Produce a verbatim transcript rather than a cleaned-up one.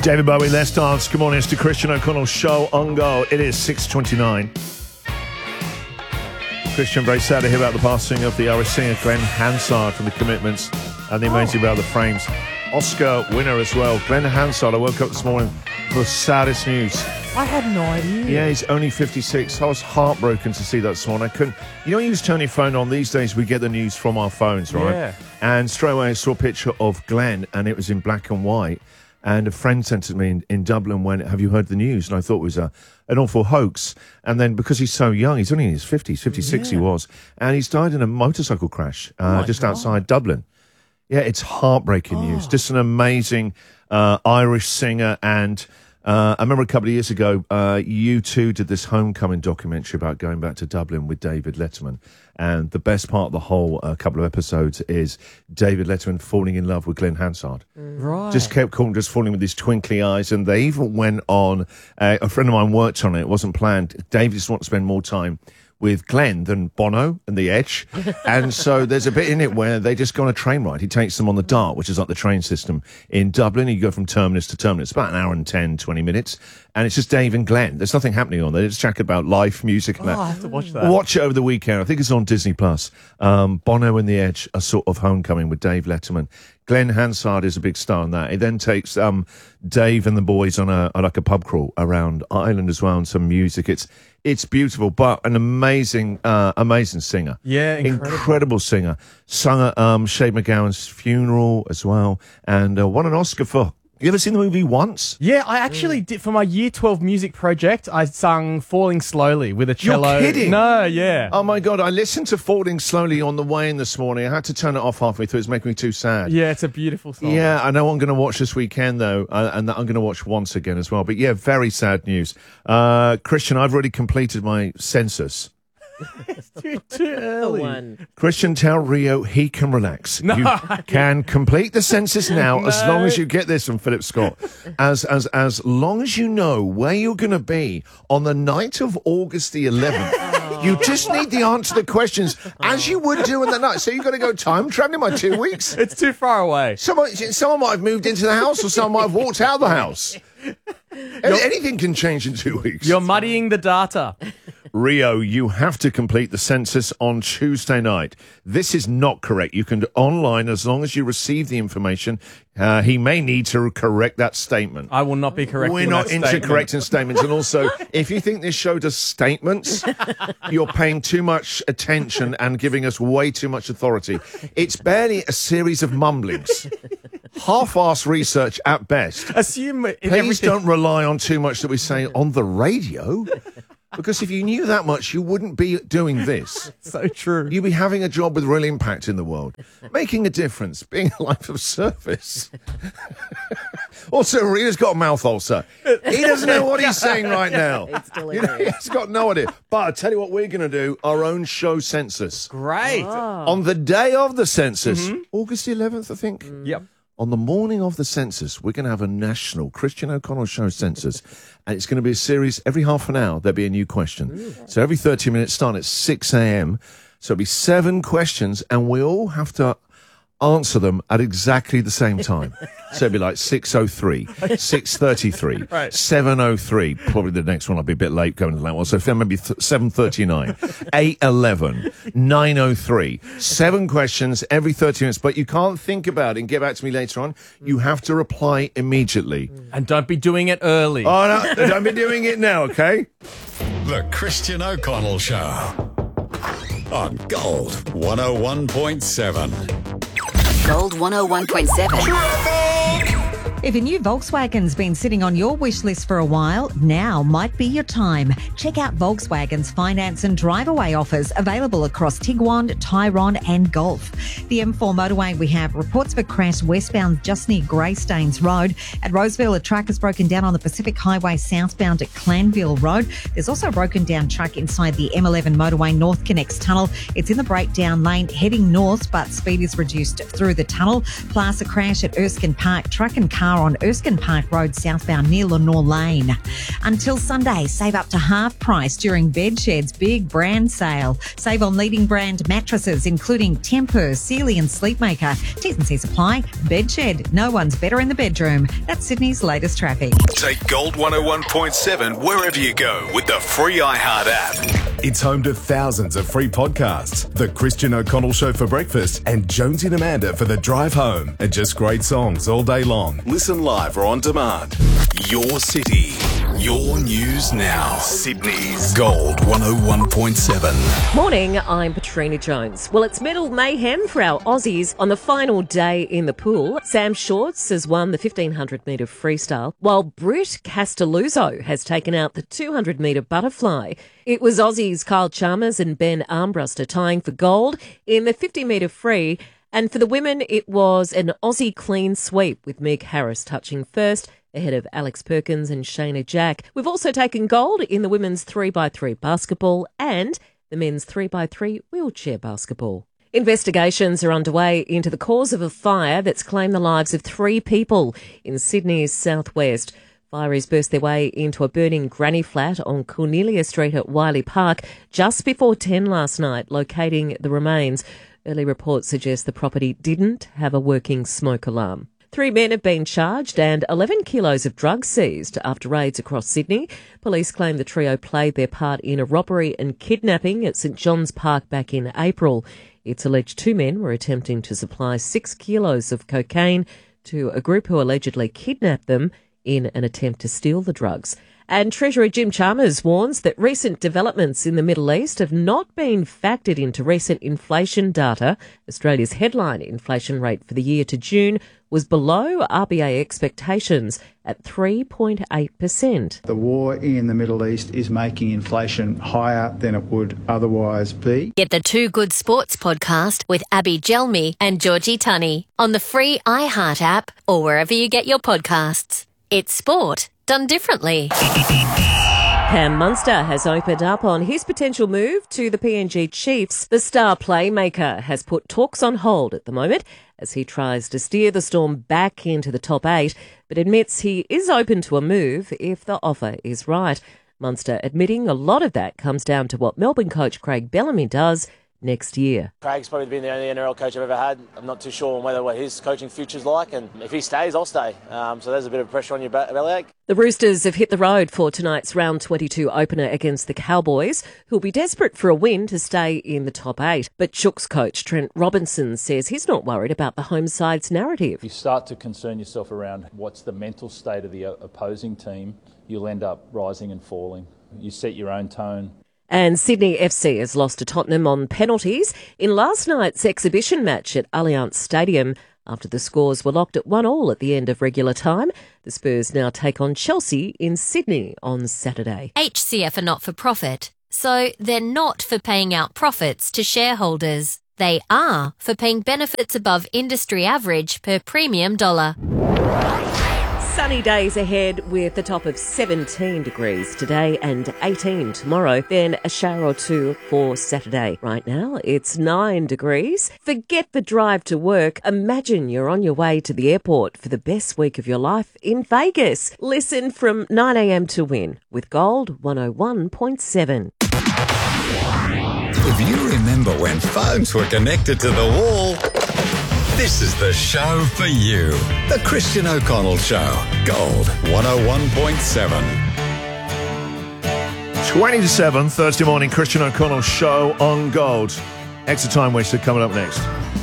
David Bowie, Let's Dance. Good morning, it's the Christian O'Connell Show on Go. It is six twenty-nine. Christian, very sad to hear about the passing of the Irish singer Glenn Hansard from The Commitments and the Amazing About the Frames. Oscar winner as well. Glenn Hansard, I woke up this morning for the saddest news. I had no idea. Yeah, he's only fifty-six. I was heartbroken to see that this morning. I couldn't... You know, you just turn your phone on. These days, we get the news from our phones, right? Yeah. And straight away, I saw a picture of Glenn, and it was in black and white. And a friend sent it to me in, in Dublin when, have you heard the news? And I thought it was a, an awful hoax. And then because he's so young, he's only in his fifties, fifty-six yeah. he was, and he's died in a motorcycle crash uh, oh just God. outside Dublin. Yeah, it's heartbreaking oh. news. Just an amazing uh, Irish singer. And uh, I remember a couple of years ago, uh, U two did this homecoming documentary about going back to Dublin with David Letterman. And the best part of the whole uh, couple of episodes is David Letterman falling in love with Glenn Hansard. Right. Just kept calling, just falling with his twinkly eyes. And they even went on, uh, a friend of mine worked on it. It wasn't planned. David just wanted to spend more time with Glenn than Bono and The Edge. And so there's a bit in it where they just go on a train ride. He takes them on the Dart, which is like the train system in Dublin. You go from terminus to terminus. It's about an hour and ten, twenty minutes. And it's just Dave and Glenn. There's nothing happening on there. They just chat about life, music and oh, that. I have to watch that. Watch it over the weekend. I think it's on Disney Plus. Um, Bono and The Edge, a sort of homecoming with Dave Letterman. Glenn Hansard is a big star in that. He then takes um, Dave and the boys on a on like a pub crawl around Ireland as well, and some music. It's it's beautiful, but an amazing, uh, amazing singer. Yeah, incredible. incredible singer. Sung at um, Shane MacGowan's funeral as well, and uh, won an Oscar for. You ever seen the movie Once? Yeah, I actually did. For my year twelve music project, I sung Falling Slowly with a cello. You're kidding? No, yeah. Oh, my God. I listened to Falling Slowly on the way in this morning. I had to turn it off halfway through. It was making me too sad. Yeah, it's a beautiful song. Yeah, I know I'm going to watch this weekend, though, uh, and I'm going to watch Once again as well. But, yeah, very sad news. Uh, Christian, I've already completed my census. It's too, too early. One. Christian, tell Rio he can relax. No. You can complete the census now No. as long as you get this from Philip Scott. As as as long as you know where you're going to be on the night of August the eleventh. Oh. You just need the answer to the questions as you would do in the night. So you've got to go time traveling by two weeks. It's too far away. Someone, someone might have moved into the house or someone might have walked out of the house. Anything can change in two weeks. You're muddying the data. Rio, you have to complete the census on Tuesday night. This is not correct. You can do online as long as you receive the information. Uh, he may need to correct that statement. I will not be correcting We're not that into statement. correcting statements. And also, if you think this show does statements, you're paying too much attention and giving us way too much authority. It's barely a series of mumblings. Half-assed research at best. Assume if Please everything... don't rely on too much that we say on the radio. Because if you knew that much, you wouldn't be doing this. So true. You'd be having a job with real impact in the world, making a difference, being a life of service. Also, Rita's got a mouth ulcer. He doesn't know what he's saying right now. It's You know, he's got no idea. But I tell you what, we're going to do our own show census. Great. Oh. On the day of the census, Mm-hmm. August the eleventh, I think. Yep. On the morning of the census, we're going to have a national Christian O'Connell Show census. And it's going to be a series. Every half an hour, there'll be a new question. Ooh. So every thirty minutes, start at six a.m. So it'll be seven questions, and we all have to answer them at exactly the same time. So it'll be like six oh three, six thirty-three, Right. seven oh three. Probably the next one I'll be a bit late going to that one. So maybe th- seven thirty-nine, eight eleven, nine oh three. Seven questions every thirty minutes. But you can't think about it and get back to me later on. You have to reply immediately. And don't be doing it early. Oh, no, don't be doing it now, okay? The Christian O'Connell Show on Gold one oh one point seven. Gold one oh one point seven. If a new Volkswagen's been sitting on your wish list for a while, now might be your time. Check out Volkswagen's finance and drive-away offers available across Tiguan, Tyrone and Golf. The M four motorway, we have reports of a crash westbound just near Greystanes Road. At Roseville, a truck has broken down on the Pacific Highway southbound at Clanville Road. There's also a broken down truck inside the M eleven motorway North Connects Tunnel. It's in the breakdown lane heading north, but speed is reduced through the tunnel. Plus a crash at Erskine Park. Truck and car car on Erskine Park Road southbound near Lenore Lane. Until Sunday, save up to half price during Bedshed's big brand sale. Save on leading brand mattresses including Tempur, Sealy and Sleepmaker. T's and C's apply. Bedshed. No one's better in the bedroom. That's Sydney's latest traffic. Take Gold one oh one point seven wherever you go with the free iHeart app. It's home to thousands of free podcasts. The Christian O'Connell Show for breakfast and Jonesy and Amanda for the drive home. And just great songs all day long. Listen live or on demand. Your city, your news now. Sydney's Gold one oh one point seven. Morning, I'm Patrina Jones. Well, it's medal mayhem for our Aussies on the final day in the pool. Sam Shorts has won the fifteen hundred metre freestyle, while Britt Castelluzzo has taken out the two hundred metre butterfly. It was Aussies Kyle Chalmers and Ben Armbruster tying for gold in the fifty metre free. And for the women, it was an Aussie clean sweep with Meg Harris touching first ahead of Alex Perkins and Shayna Jack. We've also taken gold in the women's three by three basketball and the men's three by three wheelchair basketball. Investigations are underway into the cause of a fire that's claimed the lives of three people in Sydney's southwest. Fireys burst their way into a burning granny flat on Cornelia Street at Wiley Park just before ten last night, locating the remains. Early reports suggest the property didn't have a working smoke alarm. Three men have been charged and eleven kilos of drugs seized after raids across Sydney. Police claim the trio played their part in a robbery and kidnapping at St John's Park back in April. It's alleged two men were attempting to supply six kilos of cocaine to a group who allegedly kidnapped them in an attempt to steal the drugs. And Treasurer Jim Chalmers warns that recent developments in the Middle East have not been factored into recent inflation data. Australia's headline inflation rate for the year to June was below R B A expectations at three point eight percent. The war in the Middle East is making inflation higher than it would otherwise be. Get the Two Good Sports podcast with Abby Gelmi and Georgie Tunney on the free iHeart app or wherever you get your podcasts. It's sport done differently. Cam Munster has opened up on his potential move to the P N G Chiefs. The star playmaker has put talks on hold at the moment as he tries to steer the Storm back into the top eight, but admits he is open to a move if the offer is right. Munster admitting a lot of that comes down to what Melbourne coach Craig Bellamy does next year. Craig's probably been the only N R L coach I've ever had. I'm not too sure on whether what his coaching future's like, and if he stays, I'll stay. Um, so there's a bit of pressure on your bellyache. The Roosters have hit the road for tonight's round twenty-two opener against the Cowboys, who'll be desperate for a win to stay in the top eight. But Chooks coach Trent Robinson says he's not worried about the home side's narrative. If you start to concern yourself around what's the mental state of the opposing team, you'll end up rising and falling. You set your own tone. And Sydney F C has lost to Tottenham on penalties in last night's exhibition match at Allianz Stadium. After the scores were locked at one all at the end of regular time, the Spurs now take on Chelsea in Sydney on Saturday. H C F are not for profit, so they're not for paying out profits to shareholders. They are for paying benefits above industry average per premium dollar. Sunny days ahead with the top of seventeen degrees today and eighteen tomorrow, then a shower or two for Saturday. Right now, it's nine degrees. Forget the drive to work. Imagine you're on your way to the airport for the best week of your life in Vegas. Listen from nine a.m. to Win with Gold one oh one point seven. If you remember when phones were connected to the wall, this is the show for you. The Christian O'Connell Show. Gold one oh one point seven. twenty to seven, Thursday morning, Christian O'Connell Show on Gold. Extra time wasted coming up next.